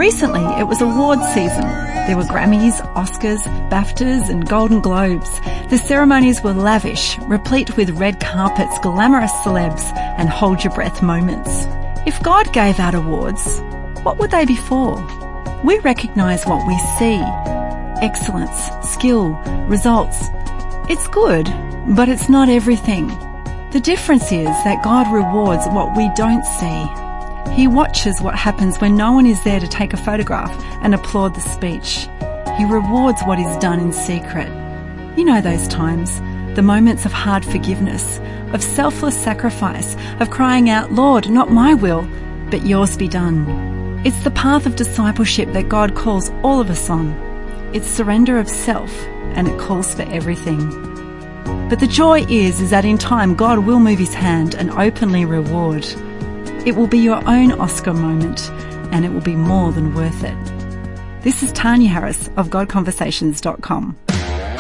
Recently, it was awards season. There were Grammys, Oscars, BAFTAs and Golden Globes. The ceremonies were lavish, replete with red carpets, glamorous celebs and hold-your-breath moments. If God gave out awards, what would they be for? We recognise what we see. Excellence, skill, results. It's good, but it's not everything. The difference is that God rewards what we don't see. He watches what happens when no one is there to take a photograph and applaud the speech. He rewards what is done in secret. You know those times, the moments of hard forgiveness, of selfless sacrifice, of crying out, "Lord, not my will, but yours be done." It's the path of discipleship that God calls all of us on. It's surrender of self, and it calls for everything. But the joy is that in time God will move his hand and openly reward. It will be your own Oscar moment, and it will be more than worth it. This is Tanya Harris of GodConversations.com.